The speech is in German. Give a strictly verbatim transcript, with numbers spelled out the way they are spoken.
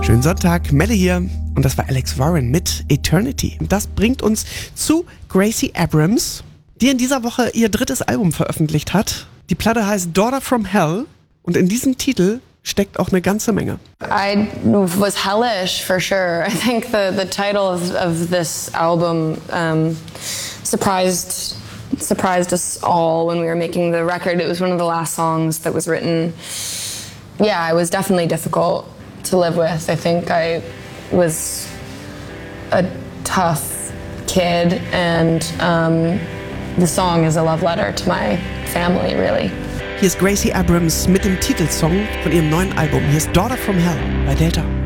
Schönen Sonntag, Melle hier und das war Alex Warren mit Eternity. Das bringt uns zu Gracie Abrams, die in dieser Woche ihr drittes Album veröffentlicht hat. Die Platte heißt Daughter from Hell und in diesem Titel steckt auch eine ganze Menge. I was hellish for sure. I think the, the title of, of this album um, surprised surprised us all when we were making the record. It was one of the last songs that was written. Yeah, it was definitely difficult to live with. I think I was a tough kid, and um, the song is a love letter to my family, really. Hier ist Gracie Abrams mit dem Titelsong von ihrem neuen Album. Hier ist Daughter from Hell bei Delta.